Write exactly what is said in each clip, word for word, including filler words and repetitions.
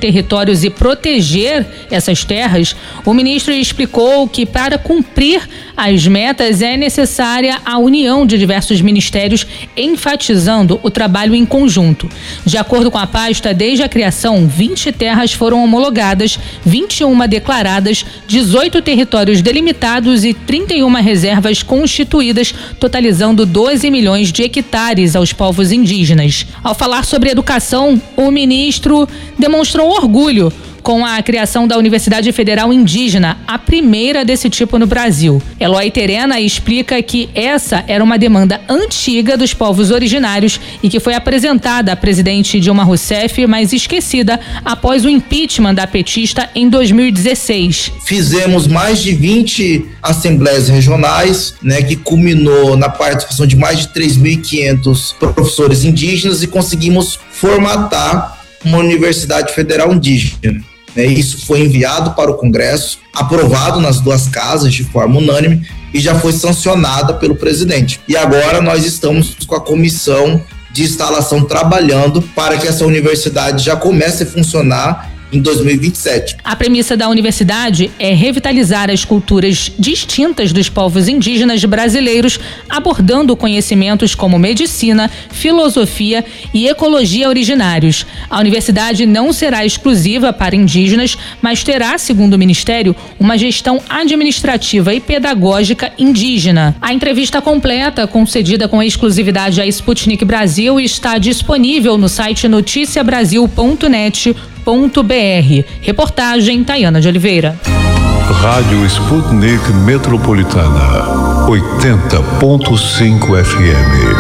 territórios e proteger essas terras, o ministro explicou que para cumprir as metas é necessária a união de diversos ministérios, enfatizando o trabalho em conjunto. De acordo com a pasta, desde a criação, vinte terras foram homologadas, vinte e uma declaradas, dezoito territórios delimitados e trinta e uma reservas constituídas, totalizando doze milhões de hectares aos povos indígenas. Ao falar sobre educação, o ministro demonstrou orgulho com a criação da Universidade Federal Indígena, a primeira desse tipo no Brasil. Eloy Terena explica que essa era uma demanda antiga dos povos originários e que foi apresentada à presidente Dilma Rousseff, mas esquecida após o impeachment da petista em dois mil e dezesseis. Fizemos mais de vinte assembleias regionais, né, que culminou na participação de mais de três mil e quinhentos professores indígenas e conseguimos formatar uma Universidade Federal Indígena. Isso foi enviado para o Congresso, aprovado nas duas casas de forma unânime e já foi sancionada pelo presidente. E agora nós estamos com a comissão de instalação trabalhando para que essa universidade já comece a funcionar em dois mil e vinte e sete. A premissa da universidade é revitalizar as culturas distintas dos povos indígenas brasileiros, abordando conhecimentos como medicina, filosofia e ecologia originários. A universidade não será exclusiva para indígenas, mas terá, segundo o Ministério, uma gestão administrativa e pedagógica indígena. A entrevista completa, concedida com exclusividade à Sputnik Brasil, está disponível no site noticia brasil ponto net ponto b r. Reportagem Tayana de Oliveira. Rádio Sputnik Metropolitana, oitenta ponto cinco F M.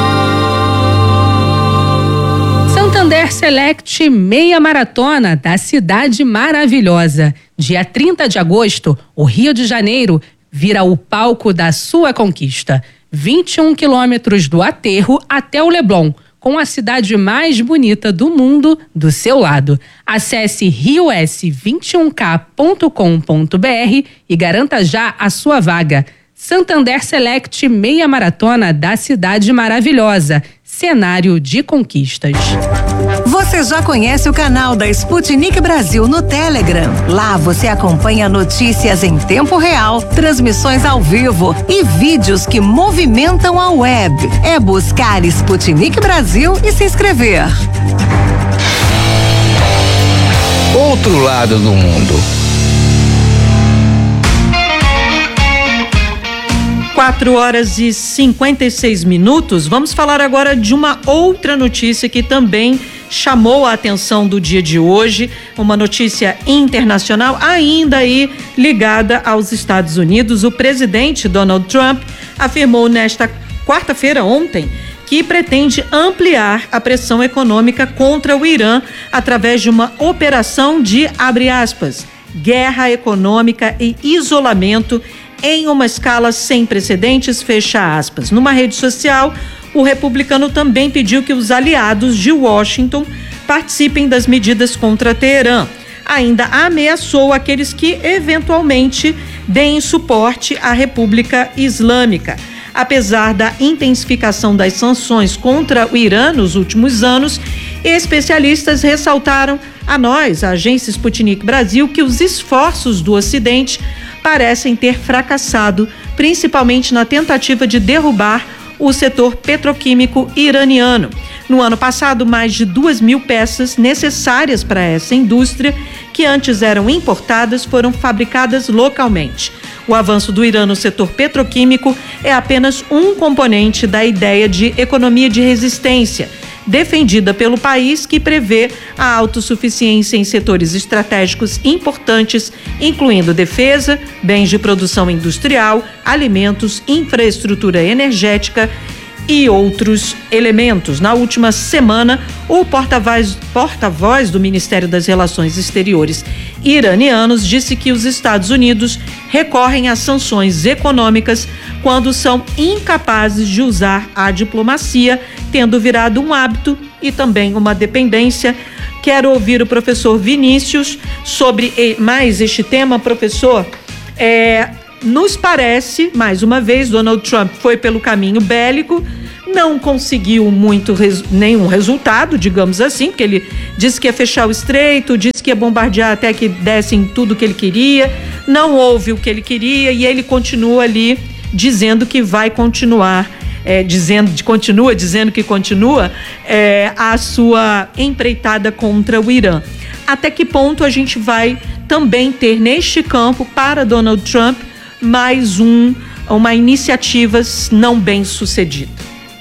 Santander Select Meia Maratona da Cidade Maravilhosa. Dia trinta de agosto, o Rio de Janeiro vira o palco da sua conquista. vinte e um quilômetros do aterro até o Leblon, com a cidade mais bonita do mundo do seu lado. Acesse rio s vinte e um k ponto com ponto b r e garanta já a sua vaga. Santander Select Meia Maratona da Cidade Maravilhosa. Cenário de conquistas. Você já conhece o canal da Sputnik Brasil no Telegram? Lá você acompanha notícias em tempo real, transmissões ao vivo e vídeos que movimentam a web. É buscar Sputnik Brasil e se inscrever. Outro lado do mundo. quatro horas e cinquenta e seis minutos. Vamos falar agora de uma outra notícia que também chamou a atenção do dia de hoje, uma notícia internacional ainda aí ligada aos Estados Unidos. O presidente Donald Trump afirmou nesta quarta-feira, ontem, que pretende ampliar a pressão econômica contra o Irã através de uma operação de, abre aspas, guerra econômica e isolamento em uma escala sem precedentes, fecha aspas. Numa rede social, o republicano também pediu que os aliados de Washington participem das medidas contra Teherã. Ainda ameaçou aqueles que eventualmente deem suporte à República Islâmica. Apesar da intensificação das sanções contra o Irã nos últimos anos, especialistas ressaltaram a nós, a agência Sputnik Brasil, que os esforços do Ocidente parecem ter fracassado, principalmente na tentativa de derrubar o setor petroquímico iraniano. No ano passado, mais de duas mil peças necessárias para essa indústria, que antes eram importadas, foram fabricadas localmente. O avanço do Irã no setor petroquímico é apenas um componente da ideia de economia de resistência, defendida pelo país, que prevê a autossuficiência em setores estratégicos importantes, incluindo defesa, bens de produção industrial, alimentos, infraestrutura energética e outros elementos. Na última semana, o porta-voz, porta-voz do Ministério das Relações Exteriores iranianos disse que os Estados Unidos recorrem a sanções econômicas quando são incapazes de usar a diplomacia, tendo virado um hábito e também uma dependência. Quero ouvir o professor Vinícius sobre mais este tema. Professor, é, nos parece, mais uma vez, Donald Trump foi pelo caminho bélico, não conseguiu muito res, nenhum resultado, digamos assim, porque ele disse que ia fechar o estreito, disse que ia bombardear até que dessem tudo o que ele queria, não houve o que ele queria e ele continua ali dizendo que vai continuar, é, dizendo, continua dizendo que continua é, a sua empreitada contra o Irã. Até que ponto a gente vai também ter neste campo para Donald Trump mais um, uma iniciativa não bem sucedida?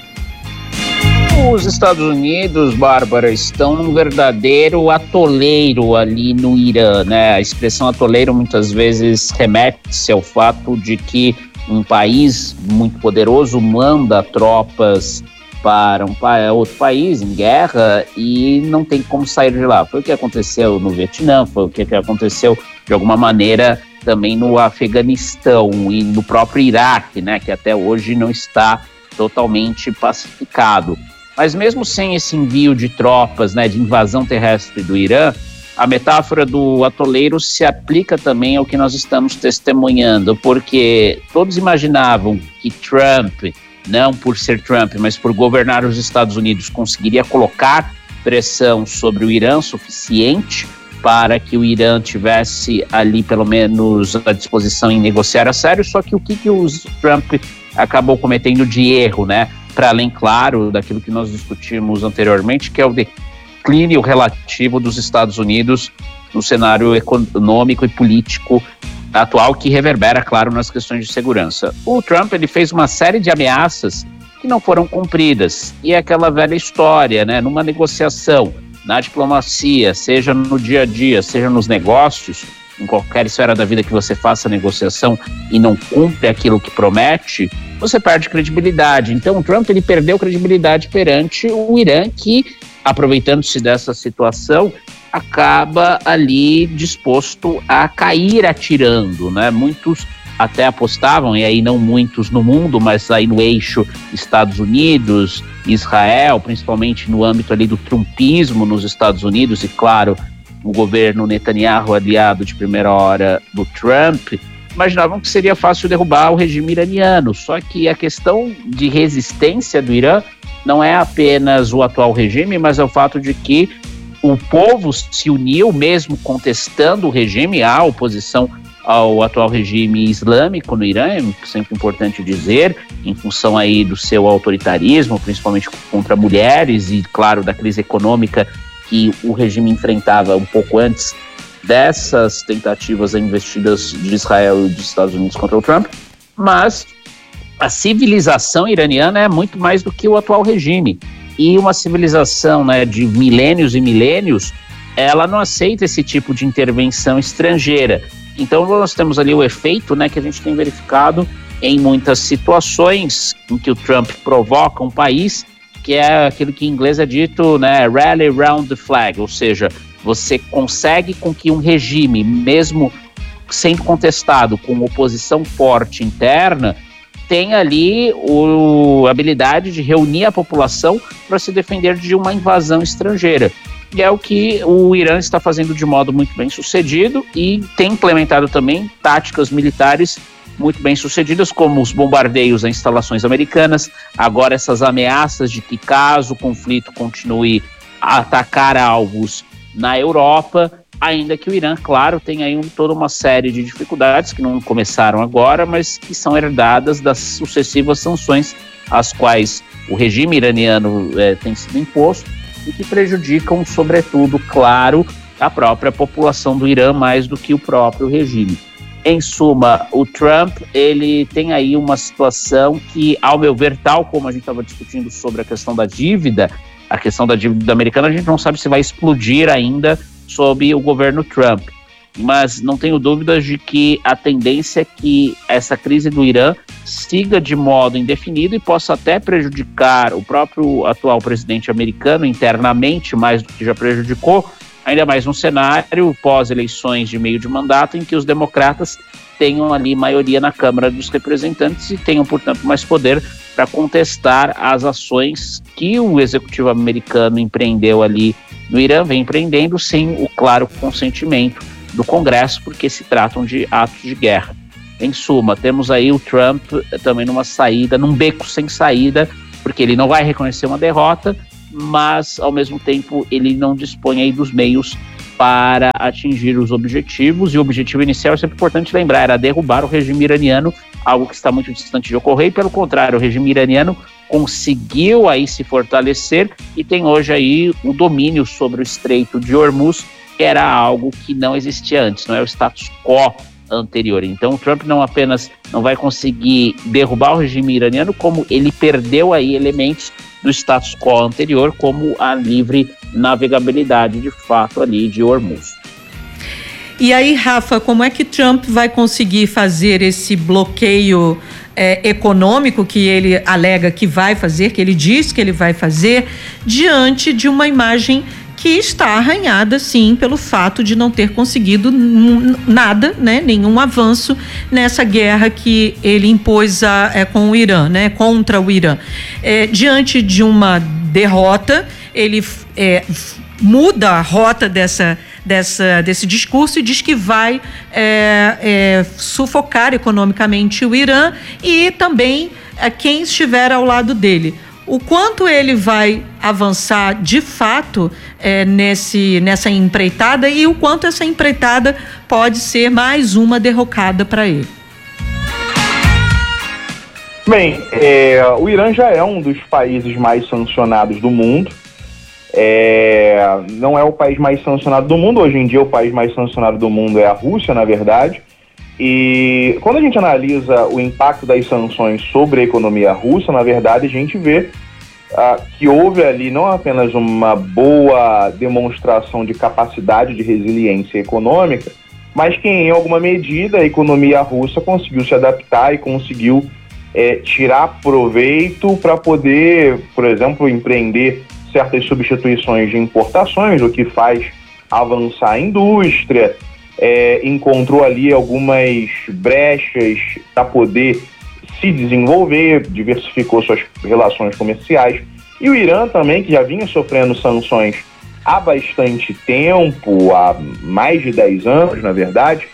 Os Estados Unidos, Bárbara, estão num verdadeiro atoleiro ali no Irã, né? A expressão atoleiro muitas vezes remete-se ao fato de que um país muito poderoso manda tropas para um, outro país em guerra e não tem como sair de lá. Foi o que aconteceu no Vietnã, foi o que aconteceu de alguma maneira também no Afeganistão e no próprio Iraque, né, que até hoje não está totalmente pacificado. Mas mesmo sem esse envio de tropas, né, de invasão terrestre do Irã, a metáfora do atoleiro se aplica também ao que nós estamos testemunhando, porque todos imaginavam que Trump, não por ser Trump, mas por governar os Estados Unidos, conseguiria colocar pressão sobre o Irã suficiente para que o Irã tivesse ali pelo menos a disposição em negociar a sério, só que o que, que o Trump acabou cometendo de erro, né? Para além, claro, daquilo que nós discutimos anteriormente, que é o declínio relativo dos Estados Unidos no cenário econômico e político atual, que reverbera, claro, nas questões de segurança. O Trump, ele fez uma série de ameaças que não foram cumpridas, e é aquela velha história, né? Numa negociação, na diplomacia, seja no dia a dia, seja nos negócios, em qualquer esfera da vida que você faça negociação e não cumpre aquilo que promete, você perde credibilidade. Então o Trump, ele perdeu credibilidade perante o Irã, que, aproveitando-se dessa situação, acaba ali disposto a cair atirando, né? Muitos até apostavam, e aí não muitos no mundo, mas aí no eixo Estados Unidos, Israel, principalmente no âmbito ali do trumpismo nos Estados Unidos, e claro, o governo Netanyahu, aliado de primeira hora do Trump, imaginavam que seria fácil derrubar o regime iraniano. Só que a questão de resistência do Irã não é apenas o atual regime, mas é o fato de que o povo se uniu, mesmo contestando o regime, a oposição ao atual regime islâmico no Irã, é sempre importante dizer, em função aí do seu autoritarismo, principalmente contra mulheres e, claro, da crise econômica que o regime enfrentava um pouco antes dessas tentativas investidas de Israel e dos Estados Unidos contra o Trump. Mas a civilização iraniana é muito mais do que o atual regime. E uma civilização, né, de milênios e milênios, ela não aceita esse tipo de intervenção estrangeira. Então nós temos ali o efeito, né, que a gente tem verificado em muitas situações em que o Trump provoca um país, que é aquilo que em inglês é dito, né, rally around the flag, ou seja, você consegue com que um regime, mesmo sendo contestado, com oposição forte interna, tenha ali o, a habilidade de reunir a população para se defender de uma invasão estrangeira. E é o que o Irã está fazendo de modo muito bem sucedido e tem implementado também táticas militares muito bem sucedidas, como os bombardeios a instalações americanas, agora essas ameaças de que caso o conflito continue a atacar alvos na Europa, ainda que o Irã, claro, tem aí um, toda uma série de dificuldades que não começaram agora, mas que são herdadas das sucessivas sanções às quais o regime iraniano é, tem sido imposto, e que prejudicam, sobretudo, claro, a própria população do Irã mais do que o próprio regime. Em suma, o Trump, ele tem aí uma situação que, ao meu ver, tal como a gente estava discutindo sobre a questão da dívida, a questão da dívida americana, a gente não sabe se vai explodir ainda sob o governo Trump. Mas não tenho dúvidas de que a tendência é que essa crise do Irã siga de modo indefinido e possa até prejudicar o próprio atual presidente americano internamente, mais do que já prejudicou, ainda mais um cenário pós-eleições de meio de mandato em que os democratas tenham ali maioria na Câmara dos Representantes e tenham, portanto, mais poder para contestar as ações que o executivo americano empreendeu ali no Irã, vem empreendendo sem o claro consentimento do Congresso, porque se tratam de atos de guerra. Em suma, temos aí o Trump também numa saída, num beco sem saída, porque ele não vai reconhecer uma derrota, mas ao mesmo tempo ele não dispõe aí dos meios para atingir os objetivos, e o objetivo inicial, é sempre importante lembrar, era derrubar o regime iraniano, algo que está muito distante de ocorrer, e pelo contrário, o regime iraniano conseguiu aí se fortalecer e tem hoje aí o domínio sobre o Estreito de Hormuz, que era algo que não existia antes, não é o status quo anterior. Então o Trump não apenas não vai conseguir derrubar o regime iraniano, como ele perdeu aí elementos do status quo anterior, como a livre navegabilidade de fato ali de Hormuz. E aí, Rafa, como é que Trump vai conseguir fazer esse bloqueio é, econômico que ele alega que vai fazer, que ele diz que ele vai fazer, diante de uma imagem que está arranhada, sim, pelo fato de não ter conseguido n- nada, né, nenhum avanço nessa guerra que ele impôs a, é, com o Irã, né, contra o Irã. É, diante de uma derrota, ele é, muda a rota dessa, dessa, desse discurso e diz que vai é, é, sufocar economicamente o Irã e também é, quem estiver ao lado dele. O quanto ele vai avançar de fato é, nesse, nessa empreitada e o quanto essa empreitada pode ser mais uma derrocada para ele. Bem, é, o Irã já é um dos países mais sancionados do mundo. É, não é o país mais sancionado do mundo. Hoje em dia o país mais sancionado do mundo é a Rússia, na verdade. E quando a gente analisa o impacto das sanções sobre a economia russa, na verdade a gente vê uh, que houve ali não apenas uma boa demonstração de capacidade de resiliência econômica, mas que em alguma medida a economia russa conseguiu se adaptar e conseguiu é, tirar proveito para poder, por exemplo, empreender certas substituições de importações, o que faz avançar a indústria. É, encontrou ali algumas brechas para poder se desenvolver, diversificou suas relações comerciais. E o Irã também, que já vinha sofrendo sanções há bastante tempo, há mais de dez anos, na verdade,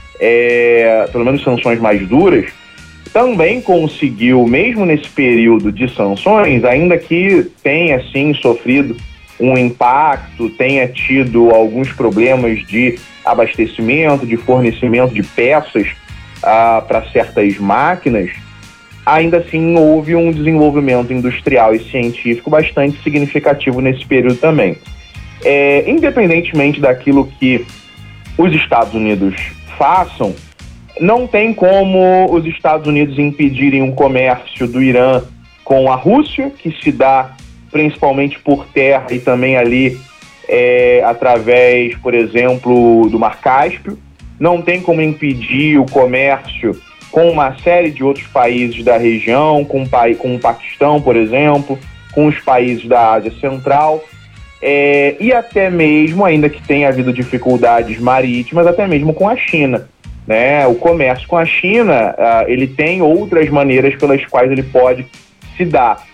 é, pelo menos sanções mais duras, também conseguiu, mesmo nesse período de sanções, ainda que tenha, sim, sofrido um impacto, tenha tido alguns problemas de abastecimento, de fornecimento de peças ah, para certas máquinas, ainda assim houve um desenvolvimento industrial e científico bastante significativo nesse período também. É, independentemente daquilo que os Estados Unidos façam, não tem como os Estados Unidos impedirem um comércio do Irã com a Rússia, que se dá principalmente por terra e também ali é, através, por exemplo, do Mar Cáspio. Não tem como impedir o comércio com uma série de outros países da região, com, com o Paquistão, por exemplo, com os países da Ásia Central, é, e até mesmo, ainda que tenha havido dificuldades marítimas, até mesmo com a China. Né? O comércio com a China, uh, ele tem outras maneiras pelas quais ele pode se dar.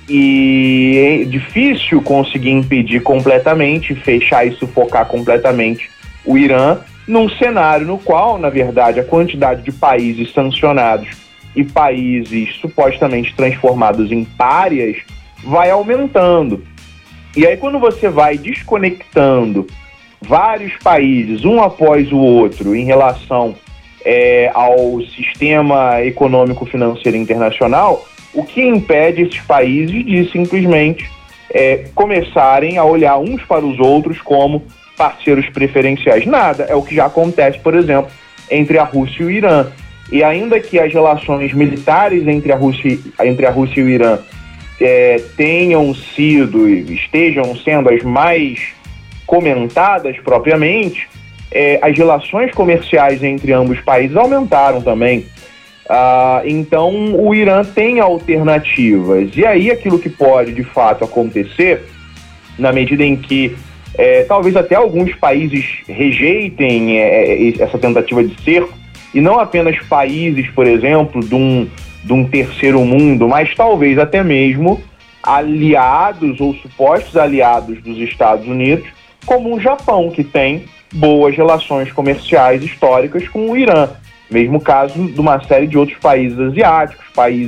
E é difícil conseguir impedir completamente, fechar e sufocar completamente o Irã, num cenário no qual, na verdade, a quantidade de países sancionados e países supostamente transformados em párias vai aumentando. E aí, quando você vai desconectando vários países, um após o outro, em relação é, ao sistema econômico-financeiro internacional, o que impede esses países de simplesmente é, começarem a olhar uns para os outros como parceiros preferenciais? Nada, é o que já acontece, por exemplo, entre a Rússia e o Irã. E ainda que as relações militares entre a Rússia, entre a Rússia e o Irã é, tenham sido, estejam sendo as mais comentadas propriamente, é, as relações comerciais entre ambos os países aumentaram também. Ah, então o Irã tem alternativas, e aí aquilo que pode de fato acontecer, na medida em que é, talvez até alguns países rejeitem é, essa tentativa de cerco, e não apenas países, por exemplo, de um, de um terceiro mundo, mas talvez até mesmo aliados ou supostos aliados dos Estados Unidos, como o Japão, que tem boas relações comerciais históricas com o Irã. Mesmo caso de uma série de outros países asiáticos, países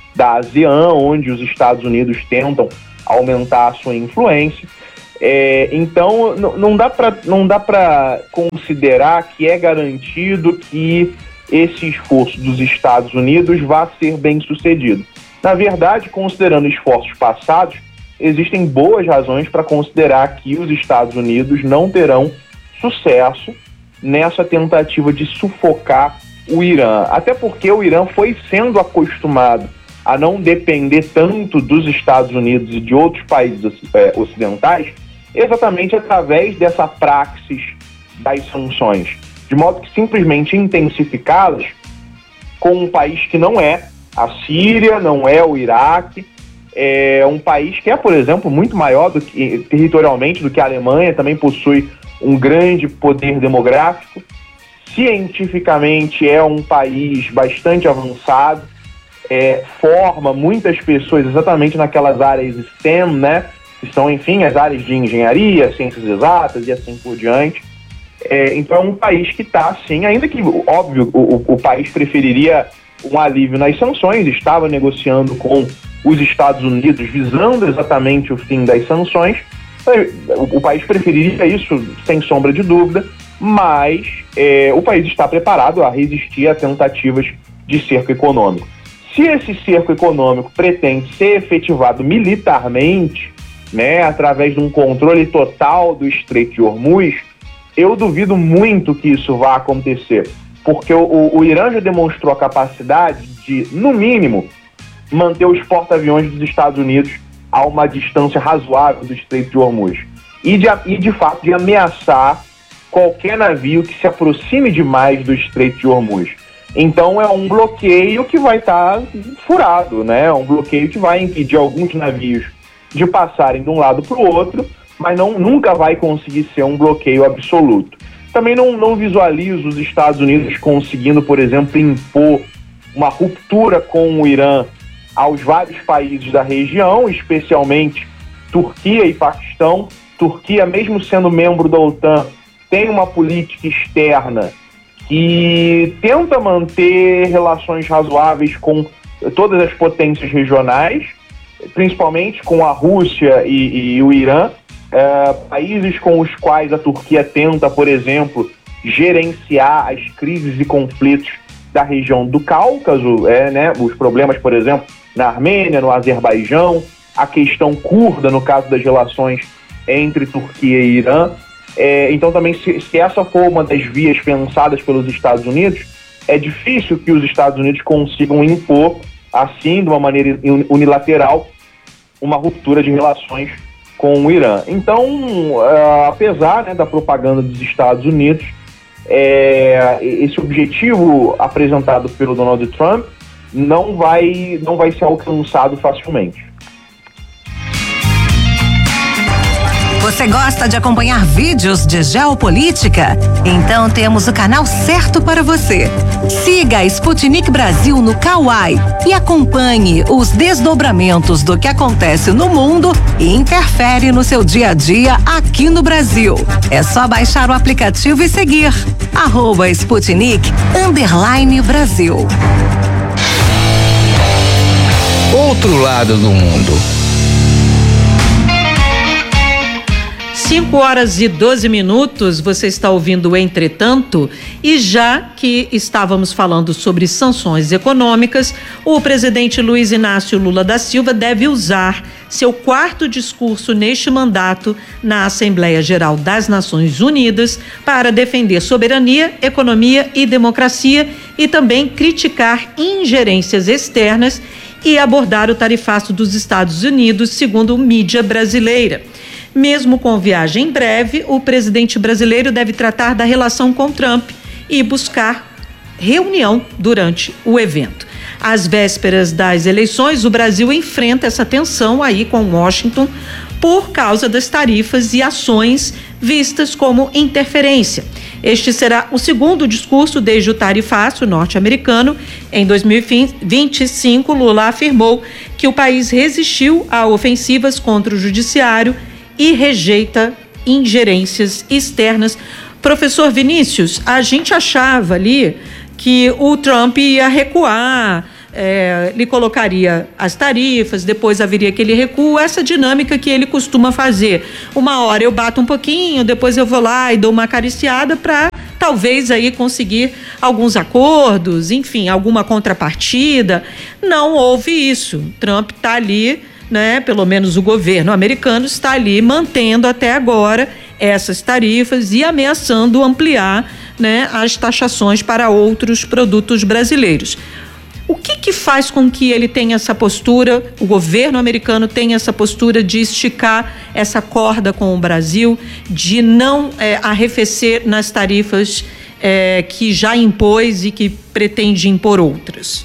da ASEAN, onde os Estados Unidos tentam aumentar a sua influência. É, então, n- não dá para não dá para considerar que é garantido que esse esforço dos Estados Unidos vá ser bem sucedido. Na verdade, considerando esforços passados, existem boas razões para considerar que os Estados Unidos não terão sucesso nessa tentativa de sufocar o Irã. Até porque o Irã foi sendo acostumado a não depender tanto dos Estados Unidos e de outros países é, ocidentais, exatamente através dessa praxis das sanções, de modo que simplesmente intensificá-las com um país que não é a Síria, não é o Iraque, é um país que é, por exemplo, muito maior do que, territorialmente do que a Alemanha, também possui um grande poder demográfico, cientificamente é um país bastante avançado, é, forma muitas pessoas exatamente naquelas áreas STEM, né, que são, enfim, as áreas de engenharia, ciências exatas e assim por diante. É, então é um país que está, assim, ainda que, óbvio, o, o país preferiria um alívio nas sanções, estava negociando com os Estados Unidos visando exatamente o fim das sanções, o, o país preferiria isso, sem sombra de dúvida, mas é, o país está preparado a resistir a tentativas de cerco econômico. Se esse cerco econômico pretende ser efetivado militarmente, né, através de um controle total do Estreito de Hormuz, eu duvido muito que isso vá acontecer, porque o, o, o Irã já demonstrou a capacidade de, no mínimo, manter os porta-aviões dos Estados Unidos a uma distância razoável do Estreito de Hormuz e de, e, de fato, de ameaçar qualquer navio que se aproxime demais do Estreito de Hormuz. Então é um bloqueio que vai estar furado, né? É um bloqueio que vai impedir alguns navios de passarem de um lado para o outro, mas não, nunca vai conseguir ser um bloqueio absoluto. Também não, não visualizo os Estados Unidos conseguindo, por exemplo, impor uma ruptura com o Irã aos vários países da região, especialmente Turquia e Paquistão. Turquia, mesmo sendo membro da OTAN, tem uma política externa que tenta manter relações razoáveis com todas as potências regionais, principalmente com a Rússia e, e o Irã, é, países com os quais a Turquia tenta, por exemplo, gerenciar as crises e conflitos da região do Cáucaso, é, né, os problemas, por exemplo, na Armênia, no Azerbaijão, a questão curda, no caso das relações entre Turquia e Irã. É, então também, se, se essa for uma das vias pensadas pelos Estados Unidos, é difícil que os Estados Unidos consigam impor, assim, de uma maneira unilateral, uma ruptura de relações com o Irã. Então, uh, apesar, né, da propaganda dos Estados Unidos, é, esse objetivo apresentado pelo Donald Trump não vai, não vai ser alcançado facilmente. Você gosta de acompanhar vídeos de geopolítica? Então temos o canal certo para você. Siga a Sputnik Brasil no Kawai e acompanhe os desdobramentos do que acontece no mundo e interfere no seu dia a dia aqui no Brasil. É só baixar o aplicativo e seguir. Arroba Sputnik underline Brasil. Outro lado do mundo. cinco horas e doze minutos, você está ouvindo Entretanto, e já que estávamos falando sobre sanções econômicas, o presidente Luiz Inácio Lula da Silva deve usar seu quarto discurso neste mandato na Assembleia Geral das Nações Unidas para defender soberania, economia e democracia e também criticar ingerências externas e abordar o tarifaço dos Estados Unidos, segundo mídia brasileira. Mesmo com viagem em breve, o presidente brasileiro deve tratar da relação com Trump e buscar reunião durante o evento. Às vésperas das eleições, o Brasil enfrenta essa tensão aí com Washington por causa das tarifas e ações vistas como interferência. Este será o segundo discurso desde o tarifaço norte-americano. Em dois mil e vinte e cinco, Lula afirmou que o país resistiu a ofensivas contra o judiciário e rejeita ingerências externas. Professor Vinícius, a gente achava ali que o Trump ia recuar, é, lhe colocaria as tarifas, depois haveria aquele recuo, essa dinâmica que ele costuma fazer. Uma hora eu bato um pouquinho, depois eu vou lá e dou uma acariciada para talvez aí conseguir alguns acordos, enfim, alguma contrapartida. Não houve isso. Trump está ali, né, pelo menos o governo americano está ali mantendo até agora essas tarifas e ameaçando ampliar, né, as taxações para outros produtos brasileiros. O que que faz com que ele tenha essa postura, o governo americano tenha essa postura de esticar essa corda com o Brasil, de não é, arrefecer nas tarifas é, que já impôs e que pretende impor outras?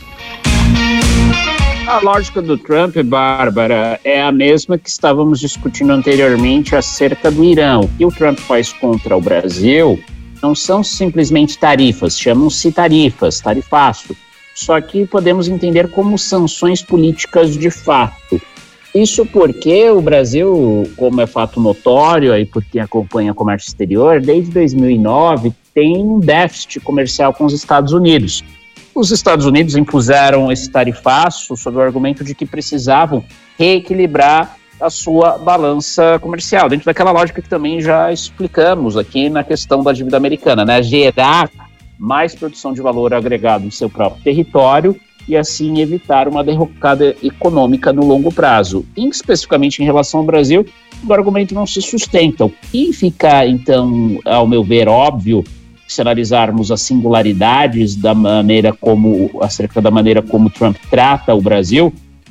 A lógica do Trump, Bárbara, é a mesma que estávamos discutindo anteriormente acerca do Irã. O que o Trump faz contra o Brasil não são simplesmente tarifas, chamam-se tarifas, tarifaço. Só que podemos entender como sanções políticas de fato. Isso porque o Brasil, como é fato notório, aí por quem acompanha o comércio exterior, desde dois mil e nove tem um déficit comercial com os Estados Unidos. Os Estados Unidos impuseram esse tarifaço sob o argumento de que precisavam reequilibrar a sua balança comercial, dentro daquela lógica que também já explicamos aqui na questão da dívida americana, né? Gerar mais produção de valor agregado em seu próprio território e assim evitar uma derrocada econômica no longo prazo. E, especificamente em relação ao Brasil, o argumento não se sustenta. O que fica, então, ao meu ver, óbvio, se analisarmos as singularidades da maneira como, acerca da maneira como Trump trata o Brasil,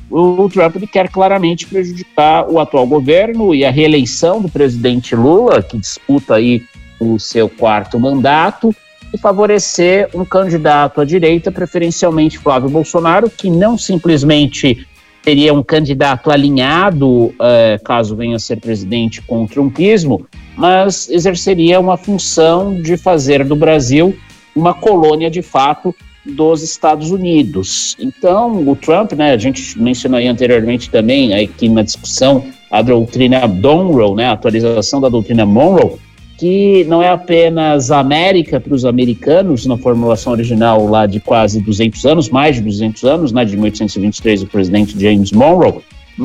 o Trump ele quer claramente prejudicar o atual governo e a reeleição do presidente Lula, que disputa aí o seu quarto mandato, e favorecer um candidato à direita, preferencialmente Flávio Bolsonaro, que não simplesmente seria um candidato alinhado, eh, caso venha a ser presidente, com o trumpismo, mas exerceria uma função de fazer do Brasil uma colônia de fato dos Estados Unidos. Então, o Trump, né, a gente mencionou aí anteriormente também, aqui na discussão, a doutrina Monroe, né, a atualização da doutrina Monroe, que não é apenas América para os americanos, na formulação original lá de quase duzentos anos, mais de duzentos anos, né, de mil oitocentos e vinte e três, o presidente James Monroe,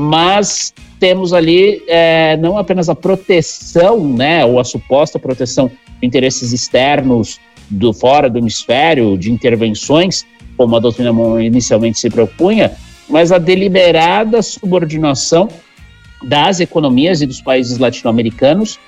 mas temos ali é, não apenas a proteção, né, ou a suposta proteção de interesses externos do fora do hemisfério, de intervenções, como a doutrina Monroe inicialmente se propunha, mas a deliberada subordinação das economias e dos países latino-americanos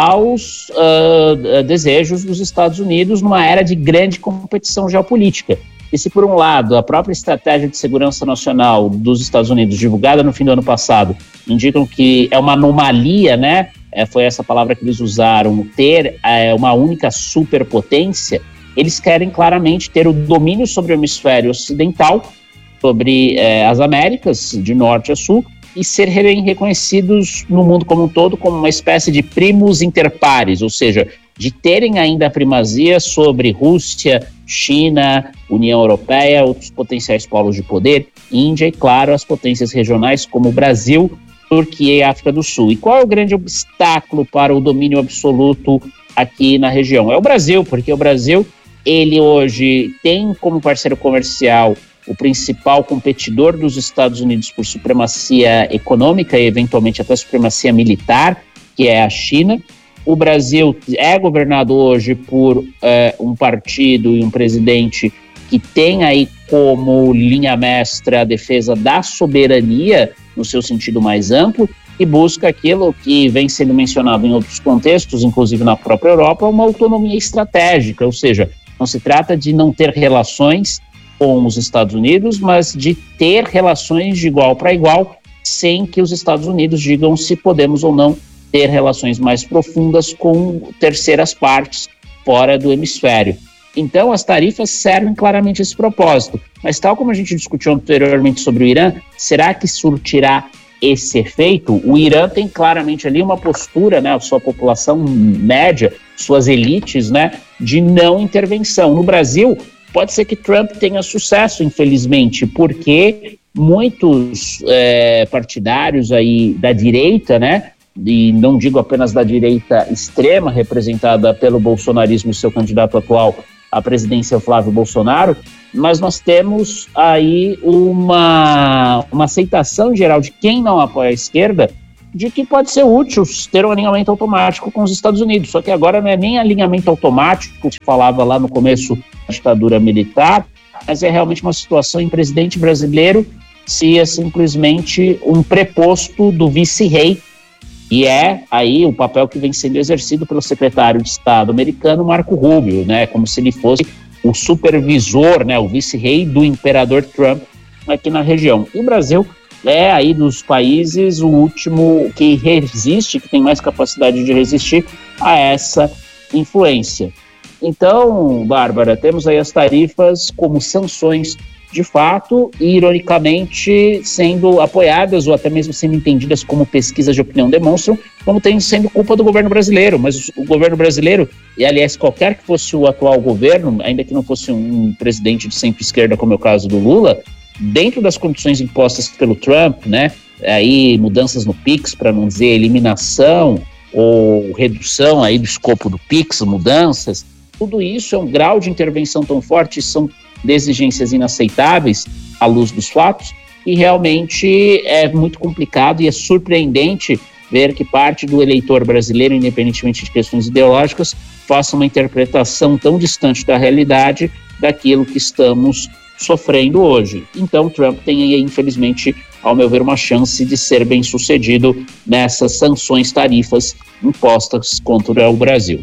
aos uh, desejos dos Estados Unidos numa era de grande competição geopolítica. E se, por um lado, a própria estratégia de segurança nacional dos Estados Unidos, divulgada no fim do ano passado, indicam que é uma anomalia, né? É, foi essa palavra que eles usaram, ter é, uma única superpotência, eles querem claramente ter o domínio sobre o hemisfério ocidental, sobre é, as Américas, de norte a sul, e serem reconhecidos no mundo como um todo como uma espécie de primus inter pares, ou seja, de terem ainda a primazia sobre Rússia, China, União Europeia, outros potenciais polos de poder, Índia e, claro, as potências regionais como Brasil, Turquia e África do Sul. E qual é o grande obstáculo para o domínio absoluto aqui na região? É o Brasil, porque o Brasil, ele hoje tem como parceiro comercial o principal competidor dos Estados Unidos por supremacia econômica e eventualmente até supremacia militar, que é a China. O Brasil é governado hoje por é, um partido e um presidente que tem aí como linha mestra a defesa da soberania no seu sentido mais amplo e busca aquilo que vem sendo mencionado em outros contextos, inclusive na própria Europa, uma autonomia estratégica, ou seja, não se trata de não ter relações com os Estados Unidos, mas de ter relações de igual para igual, sem que os Estados Unidos digam se podemos ou não ter relações mais profundas com terceiras partes fora do hemisfério. Então, as tarifas servem claramente a esse propósito. Mas tal como a gente discutiu anteriormente sobre o Irã, será que surtirá esse efeito? O Irã tem claramente ali uma postura, né, a sua população média, suas elites, né, de não intervenção. No Brasil, pode ser que Trump tenha sucesso, infelizmente, porque muitos é, partidários aí da direita, né, e não digo apenas da direita extrema, representada pelo bolsonarismo e seu candidato atual à presidência, Flávio Bolsonaro, mas nós temos aí uma, uma aceitação geral de quem não apoia a esquerda de que pode ser útil ter um alinhamento automático com os Estados Unidos. Só que agora não é nem alinhamento automático, que se falava lá no começo da ditadura militar, mas é realmente uma situação em presidente brasileiro se é simplesmente um preposto do vice-rei, e é aí o papel que vem sendo exercido pelo secretário de Estado americano, Marco Rubio, né, como se ele fosse o supervisor, né, o vice-rei do imperador Trump aqui na região. E o Brasil é aí dos países o último que resiste, que tem mais capacidade de resistir a essa influência. Então, Bárbara, temos aí as tarifas como sanções de fato e, ironicamente, sendo apoiadas ou até mesmo sendo entendidas como pesquisas de opinião demonstram, como tem sendo culpa do governo brasileiro. Mas o governo brasileiro, e aliás, qualquer que fosse o atual governo, ainda que não fosse um presidente de centro-esquerda, como é o caso do Lula, dentro das condições impostas pelo Trump, né, aí mudanças no Pix, para não dizer eliminação ou redução aí do escopo do Pix, mudanças, tudo isso é um grau de intervenção tão forte, são de exigências inaceitáveis à luz dos fatos, e realmente é muito complicado e é surpreendente ver que parte do eleitor brasileiro, independentemente de questões ideológicas, faça uma interpretação tão distante da realidade daquilo que estamos sofrendo hoje. Então, Trump tem aí, infelizmente, ao meu ver, uma chance de ser bem sucedido nessas sanções tarifas impostas contra o Brasil.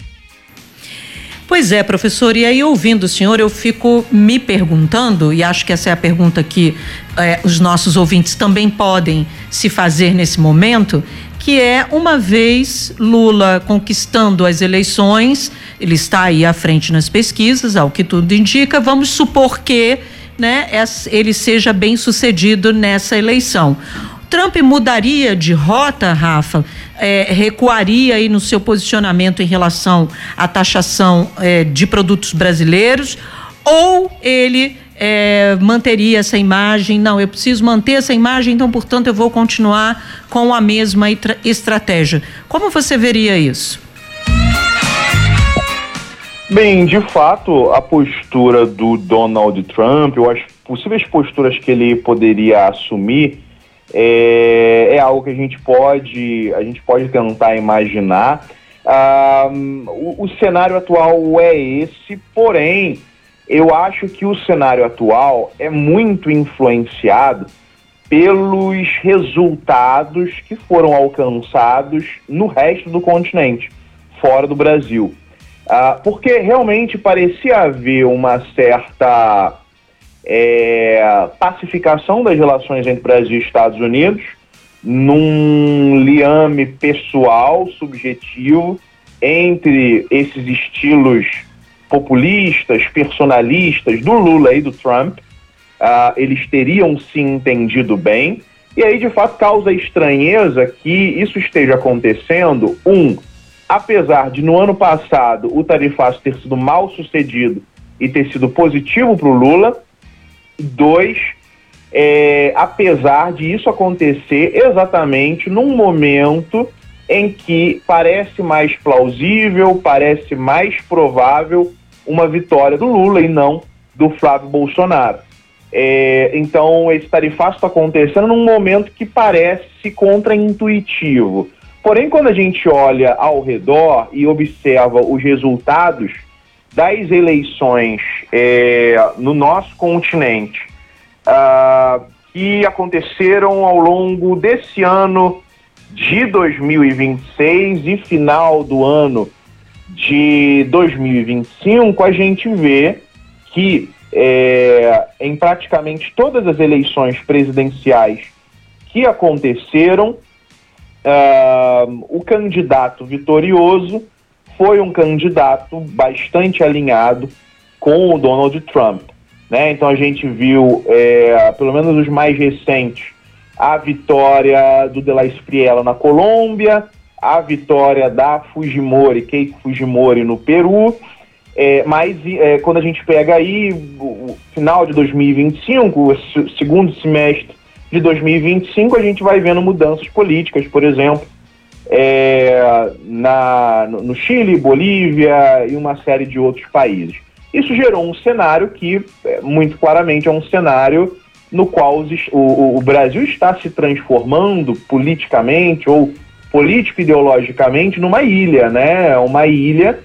Pois é, professor, e aí ouvindo o senhor, eu fico me perguntando, e acho que essa é a pergunta que eh, os nossos ouvintes também podem se fazer nesse momento, que é, uma vez Lula conquistando as eleições, ele está aí à frente nas pesquisas, ao que tudo indica, vamos supor que, né, ele seja bem sucedido nessa eleição. Trump mudaria de rota, Rafa? É, recuaria aí no seu posicionamento em relação à taxação é, de produtos brasileiros? Ou ele é, manteria essa imagem? Não, eu preciso manter essa imagem, então, portanto, eu vou continuar com a mesma estratégia. Como você veria isso? Bem, de fato, a postura do Donald Trump, ou as possíveis posturas que ele poderia assumir, É, é algo que a gente pode, a gente pode tentar imaginar. Ah, o, o cenário atual é esse, porém, eu acho que o cenário atual é muito influenciado pelos resultados que foram alcançados no resto do continente, fora do Brasil. Ah, porque realmente parecia haver uma certa É, pacificação das relações entre Brasil e Estados Unidos, num liame pessoal, subjetivo, entre esses estilos populistas, personalistas do Lula e do Trump. Uh, eles teriam se entendido bem, e aí de fato causa estranheza que isso esteja acontecendo. Um, apesar de no ano passado o tarifaço ter sido mal sucedido e ter sido positivo para o Lula. Dois, é, apesar de isso acontecer exatamente num momento em que parece mais plausível, parece mais provável uma vitória do Lula e não do Flávio Bolsonaro. É, então, esse tarifaço está acontecendo num momento que parece contraintuitivo. Porém, quando a gente olha ao redor e observa os resultados das eleições é, no nosso continente, uh, que aconteceram ao longo desse ano de dois mil e vinte e seis e final do ano de dois mil e vinte e cinco, a gente vê que é, em praticamente todas as eleições presidenciais que aconteceram, uh, o candidato vitorioso foi um candidato bastante alinhado com o Donald Trump, né? Então a gente viu, é, pelo menos os mais recentes, a vitória do De La Espriella na Colômbia, a vitória da Fujimori, Keiko Fujimori no Peru, é, mas é, quando a gente pega aí o final de dois mil e vinte e cinco, o segundo semestre de dois mil e vinte e cinco, a gente vai vendo mudanças políticas, por exemplo, É, na, no Chile, Bolívia e uma série de outros países. Isso gerou um cenário que, muito claramente, é um cenário no qual os, o, o Brasil está se transformando politicamente ou político-ideologicamente numa ilha, né? Uma ilha,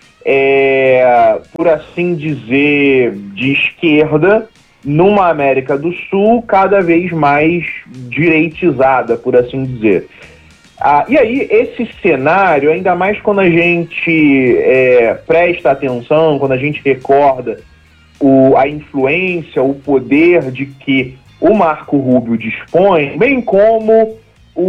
é, por assim dizer, de esquerda, numa América do Sul cada vez mais direitizada, por assim dizer. Ah, e aí, esse cenário, ainda mais quando a gente é, presta atenção, quando a gente recorda o, a influência, o poder de que o Marco Rubio dispõe, bem como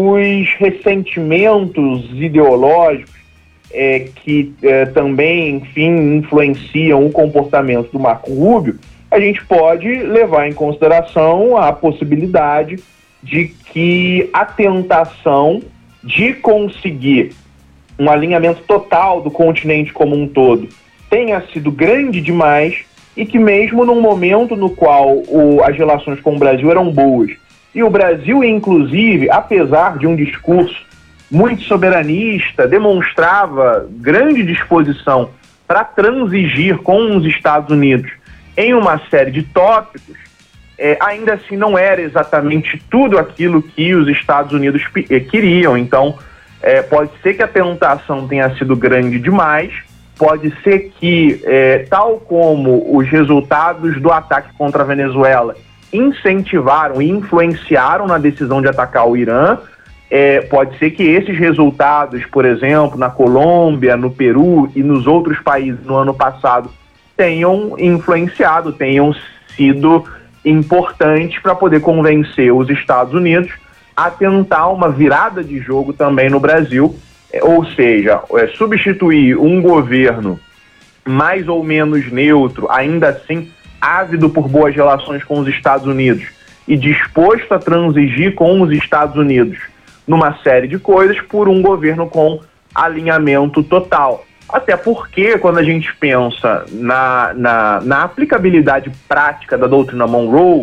os ressentimentos ideológicos é, que é, também, enfim, influenciam o comportamento do Marco Rubio, a gente pode levar em consideração a possibilidade de que a tentação de conseguir um alinhamento total do continente como um todo tenha sido grande demais e que mesmo num momento no qual o, as relações com o Brasil eram boas, e o Brasil, inclusive, apesar de um discurso muito soberanista, demonstrava grande disposição para transigir com os Estados Unidos em uma série de tópicos, é, ainda assim não era exatamente tudo aquilo que os Estados Unidos queriam. Então, é, pode ser que a tentação tenha sido grande demais, pode ser que, é, tal como os resultados do ataque contra a Venezuela incentivaram e influenciaram na decisão de atacar o Irã, é, pode ser que esses resultados, por exemplo, na Colômbia, no Peru e nos outros países no ano passado, tenham influenciado, tenham sido importantes para poder convencer os Estados Unidos a tentar uma virada de jogo também no Brasil, ou seja, é, substituir um governo mais ou menos neutro, ainda assim ávido por boas relações com os Estados Unidos e disposto a transigir com os Estados Unidos numa série de coisas, por um governo com alinhamento total. Até porque, quando a gente pensa na, na, na aplicabilidade prática da doutrina Monroe,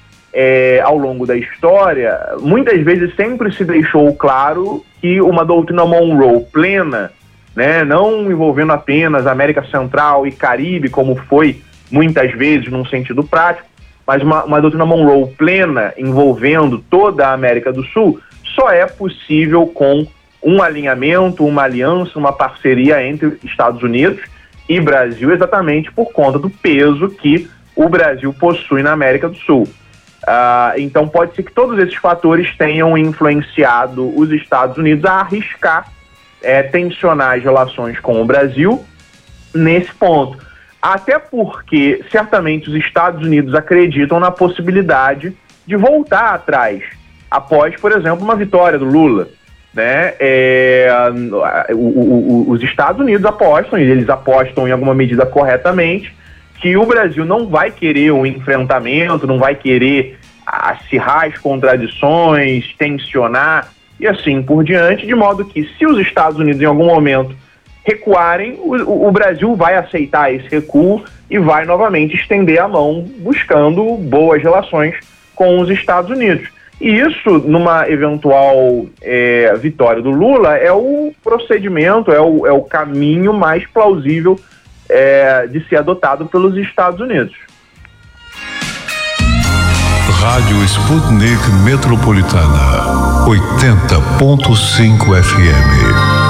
é, ao longo da história, muitas vezes sempre se deixou claro que uma doutrina Monroe plena, né, não envolvendo apenas a América Central e Caribe, como foi muitas vezes num sentido prático, mas uma, uma doutrina Monroe plena envolvendo toda a América do Sul, só é possível com um alinhamento, uma aliança, uma parceria entre Estados Unidos e Brasil, exatamente por conta do peso que o Brasil possui na América do Sul. Uh, então pode ser que todos esses fatores tenham influenciado os Estados Unidos a arriscar é, tensionar as relações com o Brasil nesse ponto. Até porque, certamente, os Estados Unidos acreditam na possibilidade de voltar atrás, após, por exemplo, uma vitória do Lula. Né? É, o, o, o, os Estados Unidos apostam, e eles apostam em alguma medida corretamente, que o Brasil não vai querer um enfrentamento, não vai querer acirrar as contradições, tensionar e assim por diante, de modo que, se os Estados Unidos em algum momento recuarem, o, o Brasil vai aceitar esse recuo e vai novamente estender a mão buscando boas relações com os Estados Unidos. E isso, numa eventual é, vitória do Lula, é o procedimento, é o, é o caminho mais plausível é, de ser adotado pelos Estados Unidos. Rádio Sputnik Metropolitana, oitenta ponto cinco F M.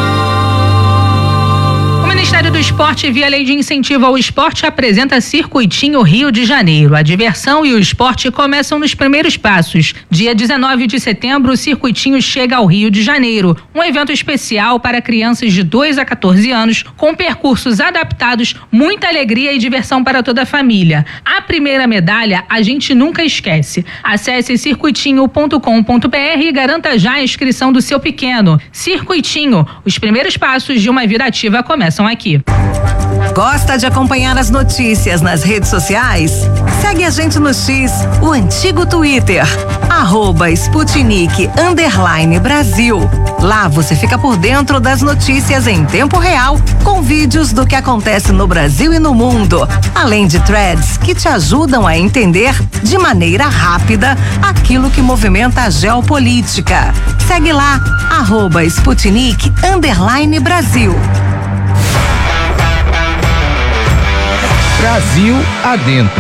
O Ministério do Esporte, via Lei de Incentivo ao Esporte, apresenta Circuitinho Rio de Janeiro. A diversão e o esporte começam nos primeiros passos. Dia dezenove de setembro, o Circuitinho chega ao Rio de Janeiro. Um evento especial para crianças de dois a quatorze anos, com percursos adaptados, muita alegria e diversão para toda a família. A primeira medalha a gente nunca esquece. Acesse circuitinho ponto com ponto br e garanta já a inscrição do seu pequeno. Circuitinho, os primeiros passos de uma vida ativa começam aqui. Gosta de acompanhar as notícias nas redes sociais? Segue a gente no X, o antigo Twitter, arroba Sputnik underline Brasil. Lá você fica por dentro das notícias em tempo real, com vídeos do que acontece no Brasil e no mundo, além de threads que te ajudam a entender de maneira rápida aquilo que movimenta a geopolítica. Segue lá, arroba Sputnik underline Brasil. Brasil adentro.